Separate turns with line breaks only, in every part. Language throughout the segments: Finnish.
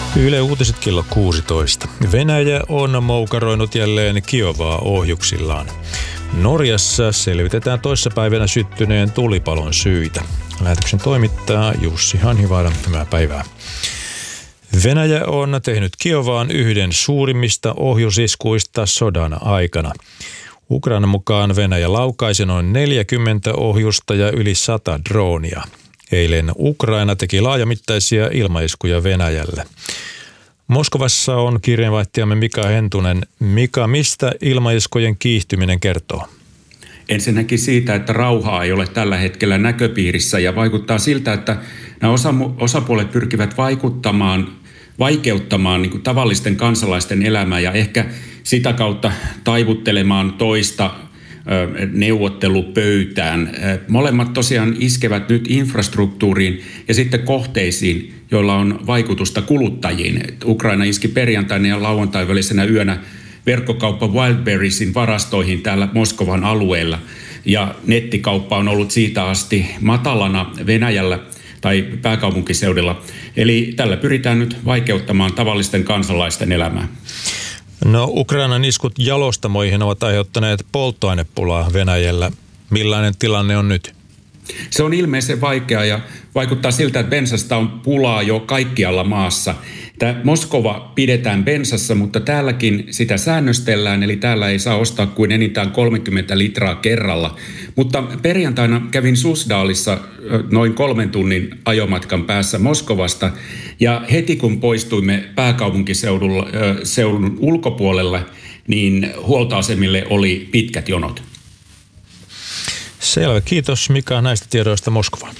Yle Uutiset kello 16. Venäjä on moukaroinut jälleen Kiovaa ohjuksillaan. Norjassa selvitetään toissapäivänä syttyneen tulipalon syitä. Lähetyksen toimittaa Jussi Hanhivaara. Hyvää päivää. Venäjä on tehnyt Kiovaan yhden suurimmista ohjusiskuista sodan aikana. Ukrainan mukaan Venäjä laukaisi noin 40 ohjusta ja yli 100 droonia. Eilen Ukraina teki laajamittaisia ilmaiskuja Venäjälle. Moskovassa on kirjeenvaihtajamme Mika Hentunen. Mika, mistä ilmaiskujen kiihtyminen kertoo?
Ensinnäkin siitä, että rauhaa ei ole tällä hetkellä näköpiirissä ja vaikuttaa siltä, että nämä osapuolet pyrkivät vaikeuttamaan niin kuin tavallisten kansalaisten elämää ja ehkä sitä kautta taivuttelemaan toista neuvottelupöytään. Molemmat tosiaan iskevät nyt infrastruktuuriin ja sitten kohteisiin, joilla on vaikutusta kuluttajiin. Ukraina iski perjantaina ja lauantain välisenä yönä verkkokauppa Wildberriesin varastoihin täällä Moskovan alueella. Ja nettikauppa on ollut siitä asti matalana Venäjällä tai pääkaupunkiseudulla. Eli tällä pyritään nyt vaikeuttamaan tavallisten kansalaisten elämää.
No, Ukrainan iskut jalostamoihin ovat aiheuttaneet polttoainepulaa Venäjällä. Millainen tilanne on nyt?
Se on ilmeisen vaikea ja vaikuttaa siltä, että bensasta on pulaa jo kaikkialla maassa. Moskova pidetään bensassa, mutta täälläkin sitä säännöstellään, eli täällä ei saa ostaa kuin enintään 30 litraa kerralla. Mutta perjantaina kävin Susdalissa noin 3 tunnin ajomatkan päässä Moskovasta, ja heti kun poistuimme pääkaupunkiseudun ulkopuolelle, niin huoltoasemille oli pitkät jonot.
Selvä. Kiitos Mika näistä tiedoista Moskovaan.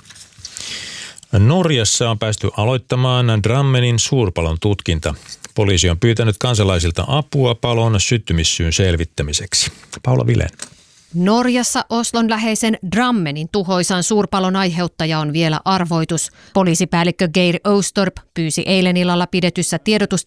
Norjassa on päästy aloittamaan Drammenin suurpalon tutkinta. Poliisi on pyytänyt kansalaisilta apua palon syttymissyyn selvittämiseksi. Paula Vilén.
Norjassa Oslon läheisen Drammenin tuhoisan suurpalon aiheuttaja on vielä arvoitus. Poliisipäällikkö Geir Oustorp pyysi eilen illalla pidetyssä